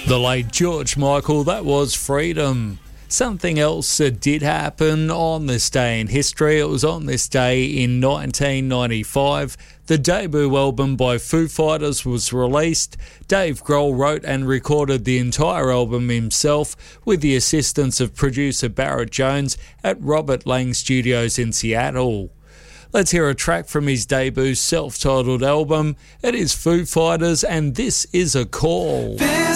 The late George Michael, that was Freedom. Something else did happen on this day in history. It was on this day in 1995. The debut album by Foo Fighters was released. Dave Grohl wrote and recorded the entire album himself with the assistance of producer Barrett Jones at Robert Lang Studios in Seattle. Let's hear a track from his debut self-titled album. It is Foo Fighters and This Is a Call.